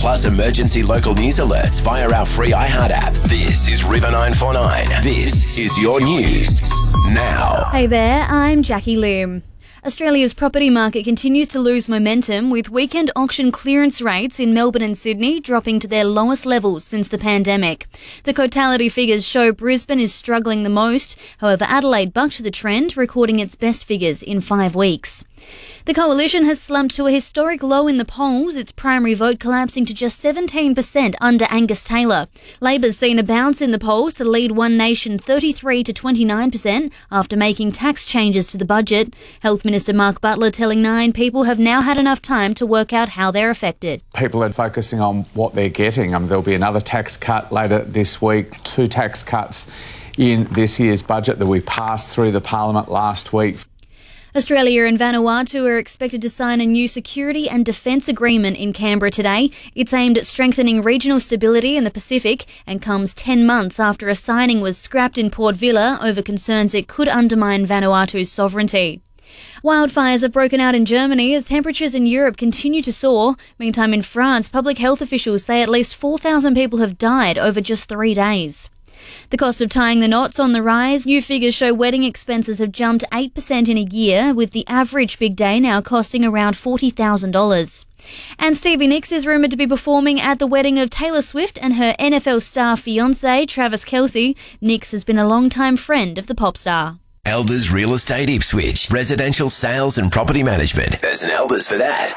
plus emergency local news alerts via our free iHeart app. This is River 949. This is your news now. Hey there, I'm Jackie Lim. Australia's property market continues to lose momentum, with weekend auction clearance rates in Melbourne and Sydney dropping to their lowest levels since the pandemic. The totality figures show Brisbane is struggling the most. However, Adelaide bucked the trend, recording its best figures in 5 weeks. The Coalition has slumped to a historic low in the polls, its primary vote collapsing to just 17% under Angus Taylor. Labor's seen a bounce in the polls to lead One Nation 33 to 29% after making tax changes to the budget. Health Minister Mark Butler telling Nine people have now had enough time to work out how they're affected. People are focusing on what they're getting. There'll be another tax cut later this week, 2 tax cuts in this year's budget that we passed through the Parliament last week. Australia and Vanuatu are expected to sign a new security and defence agreement in Canberra today. It's aimed at strengthening regional stability in the Pacific and comes 10 months after a signing was scrapped in Port Vila over concerns it could undermine Vanuatu's sovereignty. Wildfires have broken out in Germany as temperatures in Europe continue to soar. Meantime, in France, public health officials say at least 4,000 people have died over just 3 days. The cost of tying the knots on the rise. New figures show wedding expenses have jumped 8% in a year, with the average big day now costing around $40,000. And Stevie Nicks is rumoured to be performing at the wedding of Taylor Swift and her NFL star fiancé, Travis Kelce. Nicks has been a long-time friend of the pop star. Elders Real Estate Ipswich. Residential sales and property management. There's an Elders for that.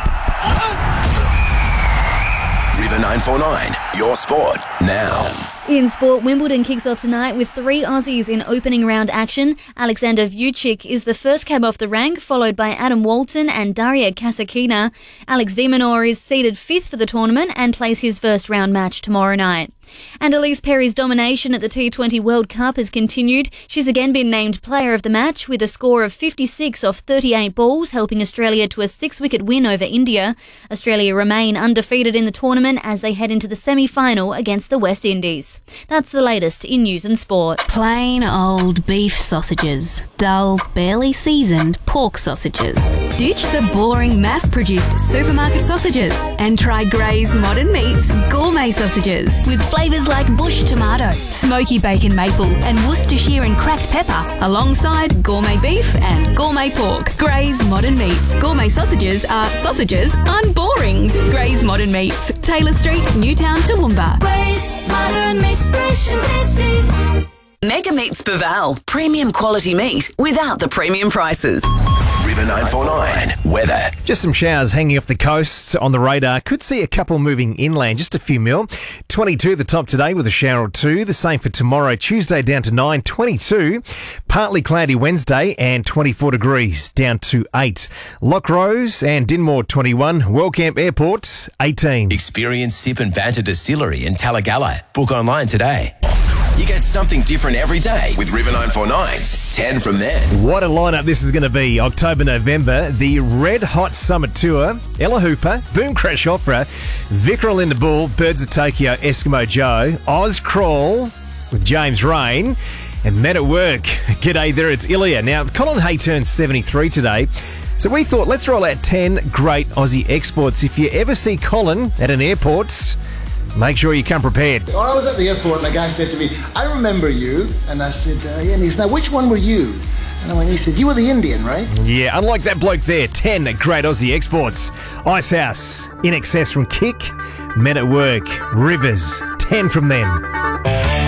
River 949, your sport now. In sport, Wimbledon kicks off tonight with 3 Aussies in opening round action. Alexander Vucic is the first cab off the rank, followed by Adam Walton and Daria Kasatkina. Alex de Minaur is seeded 5th for the tournament and plays his first round match tomorrow night. And Elise Perry's domination at the T20 World Cup has continued. She's again been named player of the match with a score of 56 off 38 balls, helping Australia to a 6-wicket win over India. Australia remain undefeated in the tournament as they head into the semi-final against the West Indies. That's the latest in news and sport. Plain old beef sausages. Dull, barely seasoned pork sausages. Ditch the boring mass-produced supermarket sausages and try Gray's Modern Meats gourmet sausages with flavours like bush tomato, smoky bacon maple and Worcestershire and cracked pepper, alongside gourmet beef and gourmet pork. Gray's Modern Meats gourmet sausages are sausages unboring. Gray's Modern Meats, Taylor Street, Newtown, Toowoomba. Gray's Modern Meats, fresh and tasty. Mega Meats Baval, premium quality meat without the premium prices. River 949, weather. Just some showers hanging off the coast on the radar. Could see a couple moving inland, just a few mil. 22 the top today with a shower or 2. The same for tomorrow, Tuesday down to 9, 22. Partly cloudy Wednesday and 24 degrees down to 8. Lockrose and Dinmore 21. Wellcamp Airport 18. Experience Sip and Banter Distillery in Talagalla. Book online today. You get something different every day with River 949's 10 from then. What a lineup this is going to be. October, November, the Red Hot Summer Tour, Ella Hooper, Boom Crash Opera, Vicar Linda Bull, Birds of Tokyo, Eskimo Joe, Oz Crawl with James Rain, and Men at Work. G'day there, it's Ilya. Now, Colin Hay turns 73 today. So we thought, let's roll out 10 great Aussie exports. If you ever see Colin at an airport, make sure you come prepared. When I was at the airport, the guy said to me, I remember you. And I said, yeah. And he said, now, which one were you? And he said, you were the Indian, right? Yeah, unlike that bloke there, 10 great Aussie exports. Icehouse, In Excess from Kick, Men at Work, Rivers, 10 from them.